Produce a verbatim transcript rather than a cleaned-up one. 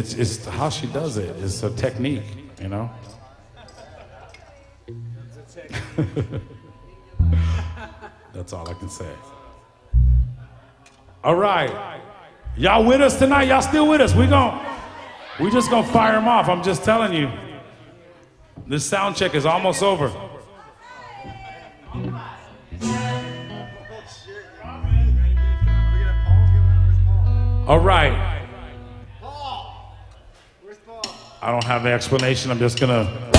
it's, it's how she does it. It's a technique, you know? That's all I can say. All right. Y'all with us tonight? Y'all still with us? We gon' we just gonna fire them off. I'm just telling you. This sound check is almost over. All right. I don't have the explanation. I'm just gonna